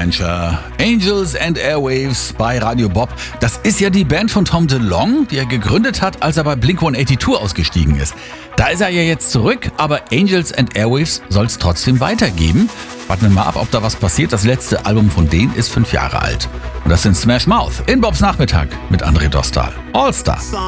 Adventure. Angels and Airwaves bei Radio Bob. Das ist ja die Band von Tom DeLonge, die er gegründet hat, als er bei Blink-182 ausgestiegen ist. Da ist er ja jetzt zurück, aber Angels and Airwaves soll es trotzdem weitergeben. Warten wir mal ab, ob da was passiert. Das letzte Album von denen ist 5 Jahre alt. Und das sind Smash Mouth in Bobs Nachmittag mit André Dostal. All Star.